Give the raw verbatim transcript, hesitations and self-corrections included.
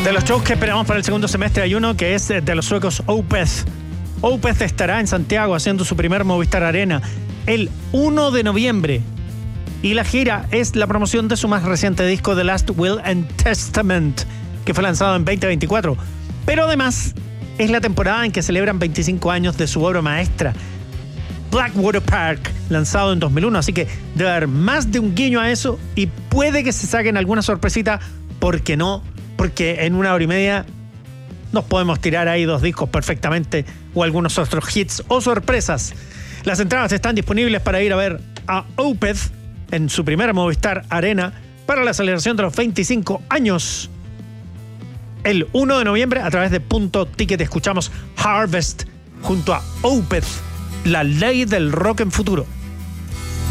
De los shows que esperamos para el segundo semestre hay uno que es de los suecos Opeth. Opeth estará en Santiago haciendo su primer Movistar Arena el uno de noviembre. Y la gira es la promoción de su más reciente disco The Last Will and Testament, que fue lanzado en veinte veinticuatro. Pero además es la temporada en que celebran veinticinco años de su obra maestra, Blackwater Park, lanzado en dos mil uno. Así que debe haber más de un guiño a eso y puede que se saquen alguna sorpresita, ¿por qué no? Porque en una hora y media nos podemos tirar ahí dos discos perfectamente o algunos otros hits o sorpresas. Las entradas están disponibles para ir a ver a Opeth en su primera Movistar Arena para la celebración de los veinticinco años. El uno de noviembre a través de Punto Ticket escuchamos Harvest junto a Opeth, la ley del rock en futuro.